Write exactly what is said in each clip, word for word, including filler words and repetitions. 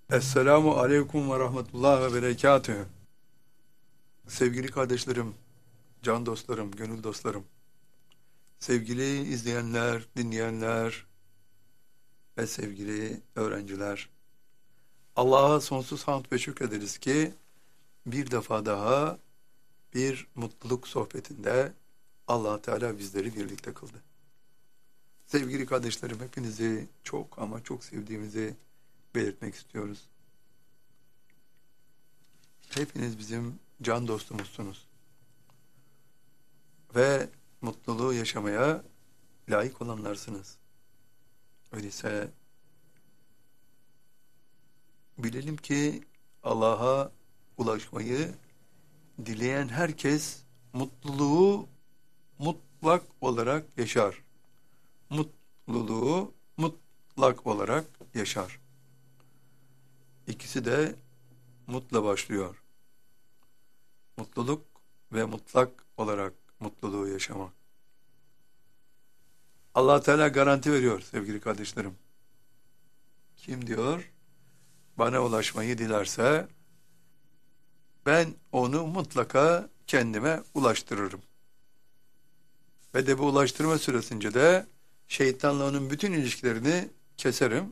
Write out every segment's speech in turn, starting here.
Esselamu Aleyküm ve Rahmetullah ve Berekatühü. Sevgili kardeşlerim, can dostlarım, gönül dostlarım, sevgili izleyenler, dinleyenler ve sevgili öğrenciler. Allah'a sonsuz hamd ve şükrederiz ki bir defa daha bir mutluluk sohbetinde Allah Teala bizleri birlikte kıldı. Sevgili kardeşlerim, hepinizi çok ama çok sevdiğimizi belirtmek istiyoruz. Hepiniz bizim can dostumuzsunuz. Ve mutluluğu yaşamaya layık olanlarsınız. Öyleyse bilelim ki Allah'a ulaşmayı dileyen herkes mutluluğu mutlak olarak yaşar. Mutluluğu mutlak olarak yaşar. İkisi de mutla başlıyor. Mutluluk ve mutlak olarak mutluluğu yaşamak. Allah Teala garanti veriyor sevgili kardeşlerim. Kim diyor? Bana ulaşmayı dilerse ben onu mutlaka kendime ulaştırırım. Ve de bu ulaştırma süresince de şeytanla onun bütün ilişkilerini keserim.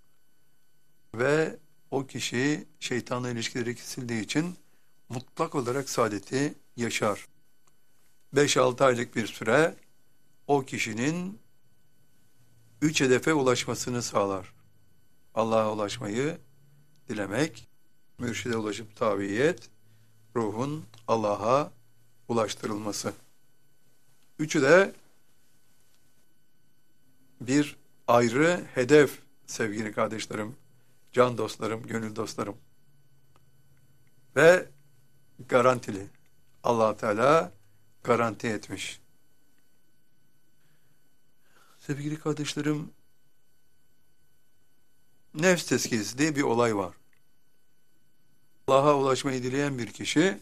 Ve o kişi şeytanla ilişkileri kesildiği için mutlak olarak saadeti yaşar. beş altı aylık bir süre o kişinin üç hedefe ulaşmasını sağlar. Allah'a ulaşmayı dilemek, mürşide ulaşıp tabiyet, ruhun Allah'a ulaştırılması. Üçü de bir ayrı hedef sevgili kardeşlerim, can dostlarım, gönül dostlarım. Ve garantili. Allah Teala garanti etmiş. Sevgili kardeşlerim, nefs tezkiyesi diye bir olay var. Allah'a ulaşmayı dileyen bir kişi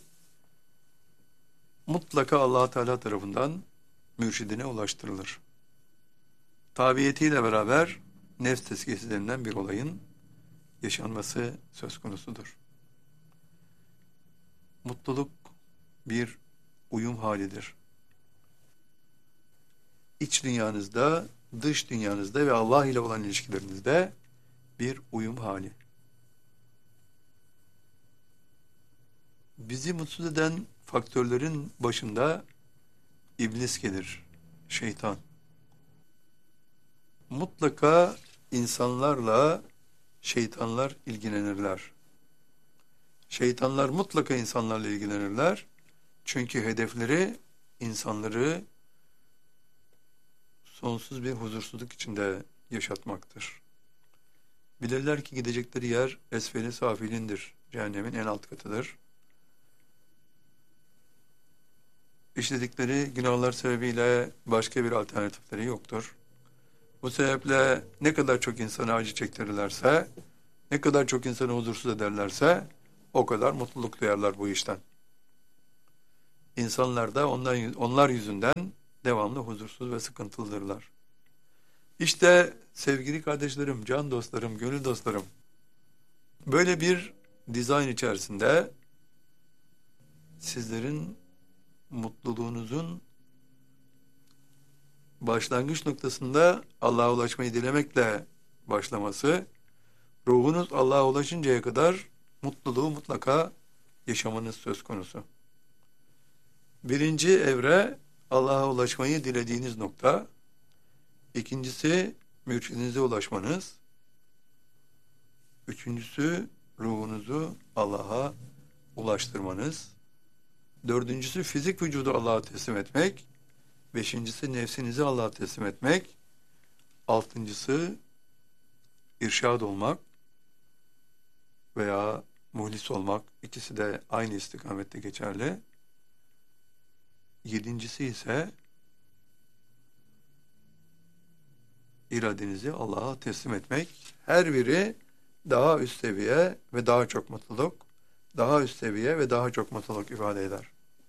mutlaka Allah Teala tarafından mürşidine ulaştırılır. Tabiyetiyle beraber nefs tezkiyesi denilen bir olayın yaşanması söz konusudur. Mutluluk bir uyum halidir. İç dünyanızda, dış dünyanızda ve Allah ile olan ilişkilerinizde bir uyum hali. Bizi mutsuz eden faktörlerin başında iblis gelir, şeytan. Mutlaka insanlarla şeytanlar ilgilenirler. Şeytanlar mutlaka insanlarla ilgilenirler. Çünkü hedefleri insanları sonsuz bir huzursuzluk içinde yaşatmaktır. Bilirler ki gidecekleri yer esfeli safilindir. Cehennemin en alt katıdır. İşledikleri günahlar sebebiyle başka bir alternatifleri yoktur. Bu sebeple ne kadar çok insana acı çektirirlerse, ne kadar çok insanı huzursuz ederlerse o kadar mutluluk duyarlar bu işten. İnsanlar da onlar, onlar yüzünden devamlı huzursuz ve sıkıntılıdırlar. İşte sevgili kardeşlerim, can dostlarım, gönül dostlarım, böyle bir dizayn içerisinde sizlerin mutluluğunuzun başlangıç noktasında Allah'a ulaşmayı dilemekle başlaması, ruhunuz Allah'a ulaşıncaya kadar mutluluğu mutlaka yaşamanız söz konusu. Birinci evre Allah'a ulaşmayı dilediğiniz nokta. İkincisi mürşidinize ulaşmanız. Üçüncüsü ruhunuzu Allah'a ulaştırmanız. Dördüncüsü fizik vücudu Allah'a teslim etmek. Beşincisi nefsinizi Allah'a teslim etmek. Altıncısı irşad olmak veya muhlis olmak. İkisi de aynı istikamette geçerli. Yedincisi ise iradenizi Allah'a teslim etmek. Her biri daha üst seviye ve daha çok mutluluk, daha üst seviye ve daha çok mutluluk ifade eder.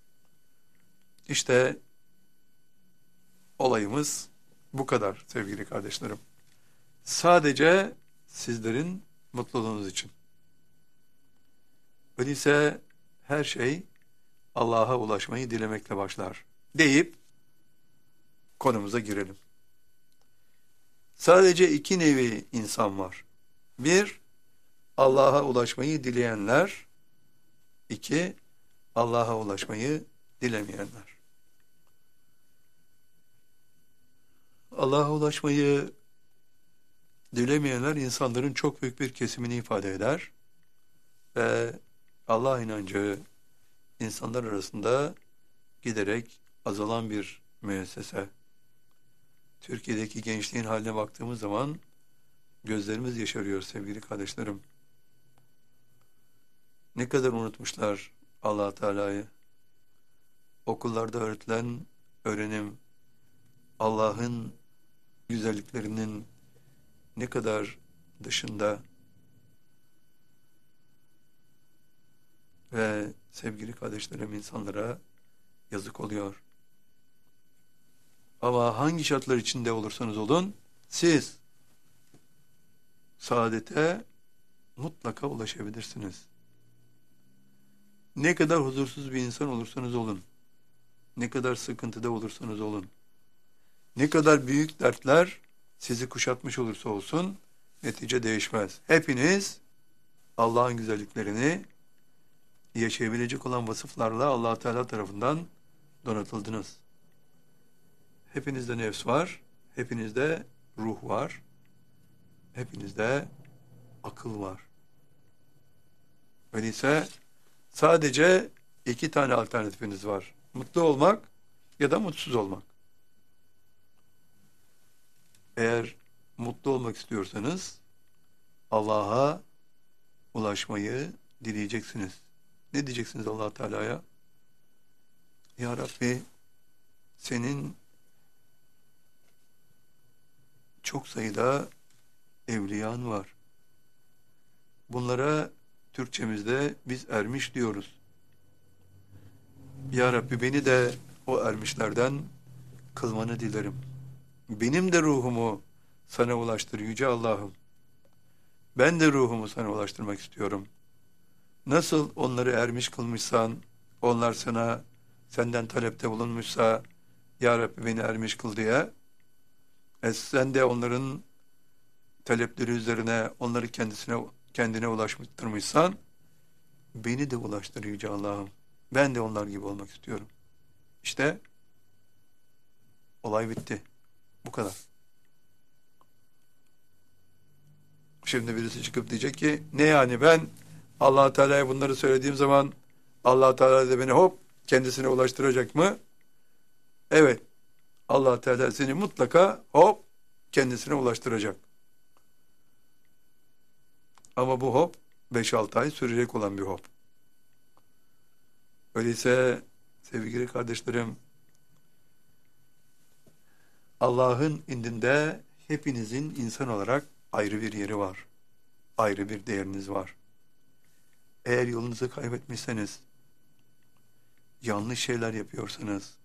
İşte olayımız bu kadar sevgili kardeşlerim. Sadece sizlerin mutluluğunuz için. Öyleyse her şey Allah'a ulaşmayı dilemekle başlar deyip konumuza girelim. Sadece iki nevi insan var. Bir, Allah'a ulaşmayı dileyenler. İki, Allah'a ulaşmayı dilemeyenler. Allah'a ulaşmayı dilemeyenler insanların çok büyük bir kesimini ifade eder ve Allah inancı insanlar arasında giderek azalan bir müessese. Türkiye'deki gençliğin haline baktığımız zaman gözlerimiz yaşarıyor sevgili kardeşlerim. Ne kadar unutmuşlar Allah Teala'yı. Okullarda öğretilen öğrenim, Allah'ın güzelliklerinin ne kadar dışında ve sevgili kardeşlerim, insanlara yazık oluyor. Ama hangi şartlar içinde olursanız olun, siz saadete mutlaka ulaşabilirsiniz. Ne kadar huzursuz bir insan olursanız olun, ne kadar sıkıntıda olursanız olun, ne kadar büyük dertler sizi kuşatmış olursa olsun, netice değişmez. Hepiniz Allah'ın güzelliklerini yaşayabilecek olan vasıflarla Allah Teala tarafından donatıldınız. Hepinizde nefs var, hepinizde ruh var, hepinizde akıl var. Öyleyse sadece iki tane alternatifiniz var. Mutlu olmak ya da mutsuz olmak. Eğer mutlu olmak istiyorsanız Allah'a ulaşmayı dileyeceksiniz. Ne diyeceksiniz Allah Teala'ya? Ya Rabbi, senin çok sayıda evliyan var. Bunlara Türkçemizde biz ermiş diyoruz. Ya Rabbi, beni de o ermişlerden kılmanı dilerim. Benim de ruhumu sana ulaştır yüce Allah'ım. Ben de ruhumu sana ulaştırmak istiyorum. Nasıl onları ermiş kılmışsan, onlar sana, senden talepte bulunmuşsa, Ya Rabbi beni ermiş kıl diye, e sen de onların talepleri üzerine, onları kendisine kendine ulaştırmışsan, beni de ulaştır yüce Allah'ım. Ben de onlar gibi olmak istiyorum. İşte olay bitti. Bu kadar. Şimdi birisi çıkıp diyecek ki, ne yani ben Allah Teala'ya bunları söylediğim zaman Allah Teala da beni hop kendisine ulaştıracak mı? Evet. Allah Teala seni mutlaka hop kendisine ulaştıracak. Ama bu hop beş altı ay sürecek olan bir hop. Öyleyse sevgili kardeşlerim, Allah'ın indinde hepinizin insan olarak ayrı bir yeri var. Ayrı bir değeriniz var. Eğer yolunuzu kaybetmişseniz, yanlış şeyler yapıyorsanız,